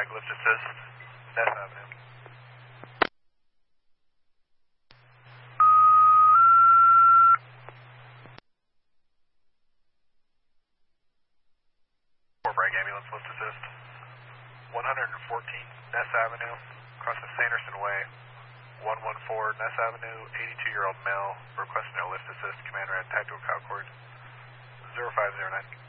Tag lift assist, Ness Avenue. Fort Bragg ambulance lift assist, 114 Ness Avenue, across the Sanderson Way, 114 Ness Avenue, 82-year-old male, requesting a lift assist, commander at Tactical Concord, 0509.